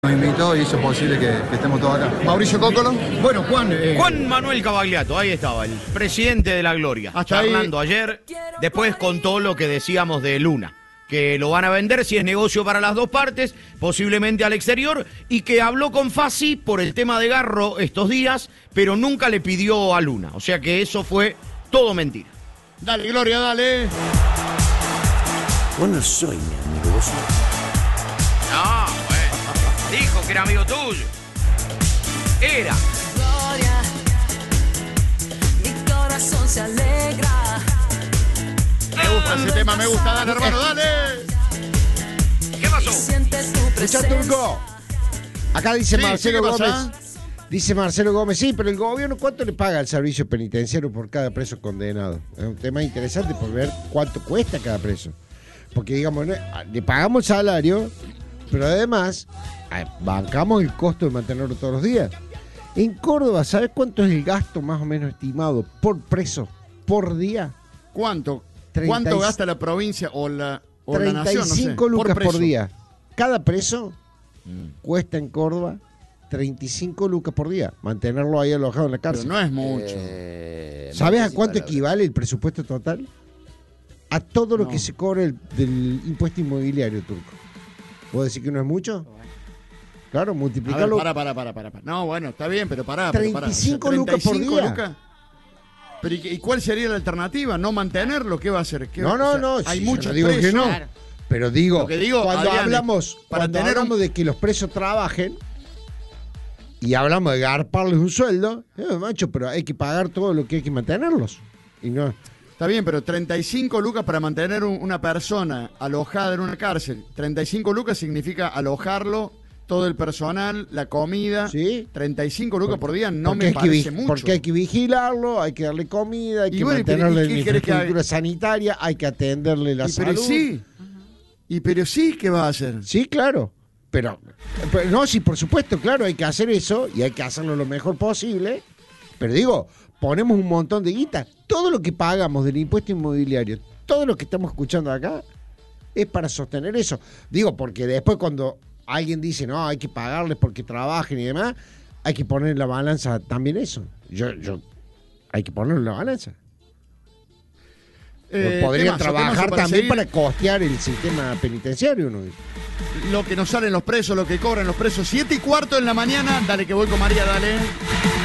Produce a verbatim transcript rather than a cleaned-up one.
Nos invitó y hizo posible que, que estemos todos acá. Mauricio Cócolo. Bueno, Juan... Eh... Juan Manuel Cavagliato, ahí estaba, el presidente de la Gloria. Hasta charlando ahí. ayer, después contó lo que decíamos de Luna, que lo van a vender si es negocio para las dos partes, posiblemente al exterior, y que habló con Fassi por el tema de Garro estos días, pero nunca le pidió a Luna. O sea que eso fue todo mentira. Dale, Gloria, dale. Vos no soy mi amigo, vos sos... No, bueno, dijo que era amigo tuyo. Era. Gloria, mi corazón se alegra. Me gusta ese tema, me gusta. Dale, hermano, dale. ¿Qué pasó? Sientes tu Escuchá, presencia. Turco. Acá dice Sí, Marcelo ¿qué pasa? Gómez. Dice Marcelo Gómez, sí, pero el gobierno, ¿cuánto le paga al servicio penitenciario por cada preso condenado? Es un tema interesante por ver cuánto cuesta cada preso. Porque, digamos, ¿no? le pagamos el salario, pero además eh, bancamos el costo de mantenerlo todos los días. En Córdoba, ¿sabes cuánto es el gasto más o menos estimado por preso por día? ¿Cuánto? treinta ¿Cuánto y- gasta la provincia o la, o la nación? treinta y cinco No sé, lucas por, preso. día. Cada preso cuesta en Córdoba treinta y cinco lucas por día. Mantenerlo ahí alojado en la Pero cárcel. no es mucho. Eh, ¿Sabes a muchas cuánto palabras. equivale el presupuesto total? A todo lo No. que se cobra el- del impuesto inmobiliario turco. ¿Vos decís que no es mucho? Claro, A ver, multiplicarlo. para, para, para, para. No, bueno, está bien, pero pará. pero pará. treinta y cinco O sea, lucas por treinta y cinco día. lucas. Pero ¿y, y cuál sería la alternativa? ¿No mantenerlo? ¿Qué va a hacer? ¿Qué No, va- no, o sea, no. Hay si yo muchos no digo presos. que no. Pero digo, Lo que digo, cuando Adrián, hablamos, para cuando tener un- hablamos de que los presos trabajen y hablamos de garparles un sueldo, eh, macho, pero hay que pagar todo lo que hay que mantenerlos. Y no. Está bien, pero treinta y cinco lucas para mantener un- una persona alojada en una cárcel. treinta y cinco lucas significa alojarlo, todo el personal, la comida. Sí. treinta y cinco lucas por día no Porque me hay que parece vi- mucho. Porque hay que vigilarlo, hay que darle comida, hay Y que bueno, y pero- mantenerle ¿y en qué la querés que haga? infraestructura sanitaria, hay que atenderle la Y pero salud. sí. Y pero sí, ¿qué va a hacer? Sí, claro. Pero, pero no, sí, por supuesto, claro, hay que hacer eso y hay que hacerlo lo mejor posible. Pero digo, ponemos un montón de guita. Todo lo que pagamos del impuesto inmobiliario, todo lo que estamos escuchando acá, es para sostener eso. Digo, porque después cuando alguien dice, no, hay que pagarles porque trabajen y demás, hay que poner en la balanza también eso. Yo, yo, hay que ponerlo en la balanza. Eh, Podrían temazo, trabajar temazo para también seguir. para costear el sistema penitenciario, ¿no? Lo que nos salen los presos, lo que cobran los presos. Siete y cuarto en la mañana. Dale que voy con María, dale.